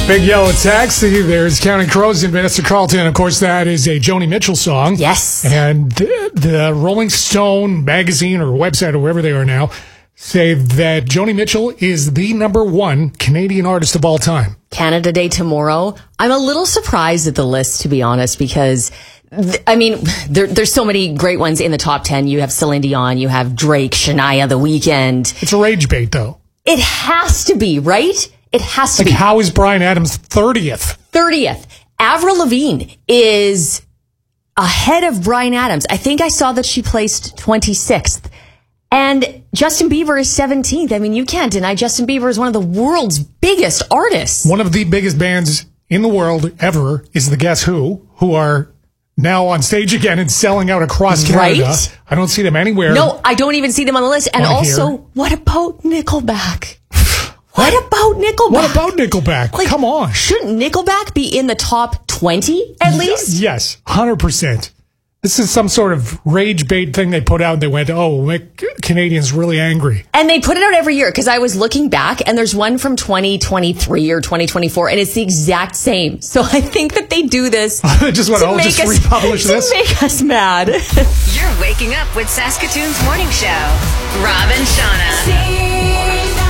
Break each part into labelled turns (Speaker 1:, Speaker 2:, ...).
Speaker 1: Big Yellow Taxi. There's Counting Crows in Vanessa Carlton. Of course, that is a Joni Mitchell song.
Speaker 2: Yes.
Speaker 1: And the Rolling Stone magazine or website or wherever they are now say that Joni Mitchell is the #1 Canadian artist of all time.
Speaker 2: Canada Day tomorrow. I'm a little surprised at the list, to be honest, because there's so many great ones in the top 10. You have Celine Dion, you have Drake, Shania, The Weeknd.
Speaker 1: It's a rage bait, though.
Speaker 2: It has to be, right? It has to be.
Speaker 1: How is Bryan Adams 30th?
Speaker 2: 30th. Avril Lavigne is ahead of Bryan Adams. I think I saw that she placed 26th. And Justin Bieber is 17th. I mean, you can't deny Justin Bieber is one of the world's biggest artists.
Speaker 1: One of the biggest bands in the world ever is the Guess Who are now on stage again and selling out across Canada.
Speaker 2: Right?
Speaker 1: I don't see them anywhere.
Speaker 2: No, I don't even see them on the list. And also, what about Nickelback? What about Nickelback?
Speaker 1: Come on.
Speaker 2: Shouldn't Nickelback be in the top 20 at least?
Speaker 1: Yes, 100%. This is some sort of rage bait thing they put out and they went, make Canadians really angry.
Speaker 2: And they put it out every year because I was looking back and there's one from 2023 or 2024 and it's the exact same. So I think that they do this
Speaker 1: just republish this?
Speaker 2: To make us mad.
Speaker 3: You're waking up with Saskatoon's morning show. Rob and Shauna.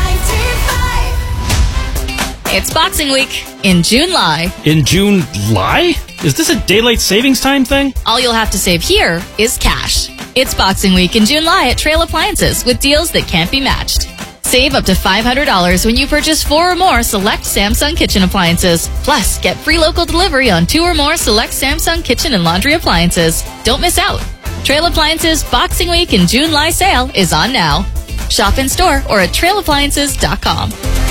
Speaker 4: It's Boxing Week in July.
Speaker 5: In July? Is this a daylight savings time thing?
Speaker 4: All you'll have to save here is cash. It's Boxing Week in July at Trail Appliances with deals that can't be matched. Save up to $500 when you purchase 4 or more select Samsung kitchen appliances. Plus, get free local delivery on 2 or more select Samsung kitchen and laundry appliances. Don't miss out. Trail Appliances Boxing Week in July sale is on now. Shop in store or at trailappliances.com.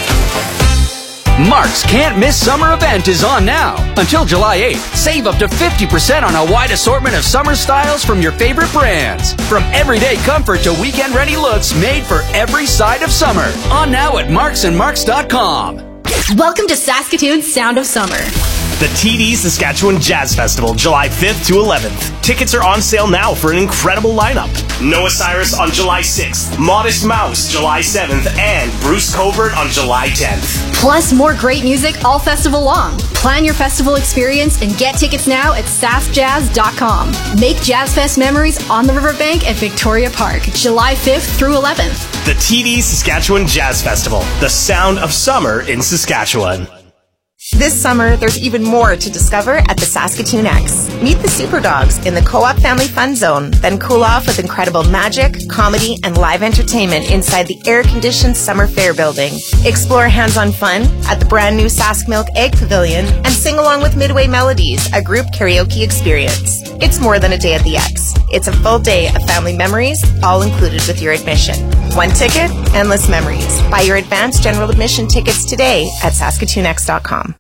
Speaker 6: Mark's Can't Miss Summer event is on now. Until July 8th, save up to 50% on a wide assortment of summer styles from your favorite brands. From everyday comfort to weekend-ready looks made for every side of summer. On now at marksandmarks.com.
Speaker 7: Welcome to Saskatoon's Sound of Summer.
Speaker 8: The TD Saskatchewan Jazz Festival, July 5th to 11th. Tickets are on sale now for an incredible lineup. Noah Cyrus on July 6th, Modest Mouse July 7th, and Bruce Covert on July 10th.
Speaker 7: Plus more great music all festival long. Plan your festival experience and get tickets now at saskjazz.com. Make Jazz Fest memories on the Riverbank at Victoria Park, July 5th through 11th.
Speaker 8: The TD Saskatchewan Jazz Festival, the sound of summer in Saskatchewan.
Speaker 9: This summer, there's even more to discover at the Saskatoon X. Meet the Super Dogs in the Co-op Family Fun Zone, then cool off with incredible magic, comedy, and live entertainment inside the air-conditioned Summer Fair building. Explore hands-on fun at the brand new Sask Milk Egg Pavilion and sing along with Midway Melodies, a group karaoke experience. It's more than a day at the X. It's a full day of family memories, all included with your admission. One ticket, endless memories. Buy your advanced general admission tickets today at saskatoonx.com.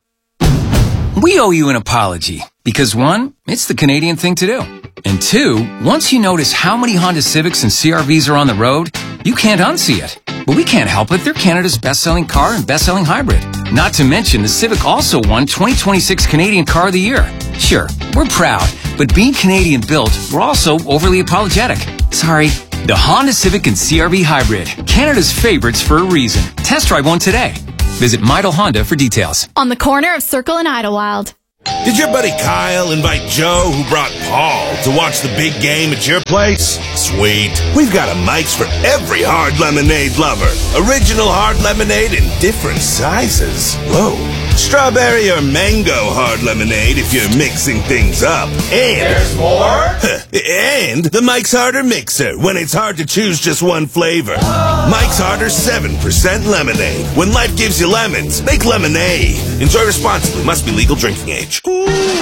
Speaker 10: We owe you an apology because 1, it's the Canadian thing to do. And 2, once you notice how many Honda Civics and CR-Vs are on the road, you can't unsee it. But we can't help it. They're Canada's best-selling car and best-selling hybrid. Not to mention, the Civic also won 2026 Canadian Car of the Year. Sure, we're proud, but being Canadian-built, we're also overly apologetic. Sorry. The Honda Civic and CR-V Hybrid, Canada's favorites for a reason. Test drive one today. Visit Midel Honda for details.
Speaker 7: On the corner of Circle and Idlewild.
Speaker 11: Did your buddy Kyle invite Joe, who brought Paul, to watch the big game at your place? Sweet. We've got a Mike's for every hard lemonade lover. Original hard lemonade in different sizes. Whoa. Strawberry or mango hard lemonade if you're mixing things up. And there's more? And the Mike's Harder Mixer when it's hard to choose just one flavor. Mike's Harder 7% lemonade. When life gives you lemons, make lemonade. Enjoy responsibly. Must be legal drinking age.